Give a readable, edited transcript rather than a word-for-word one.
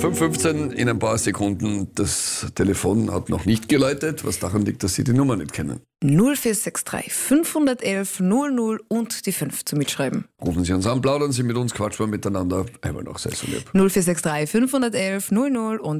5:15 in ein paar Sekunden. Das Telefon hat noch nicht geläutet, was daran liegt, dass Sie die Nummer nicht kennen. 0463 511 00 und die 5 zum Mitschreiben. Rufen Sie uns an, plaudern Sie mit uns, quatschen wir miteinander. Einmal noch, sei so lieb. 0463 511 00 und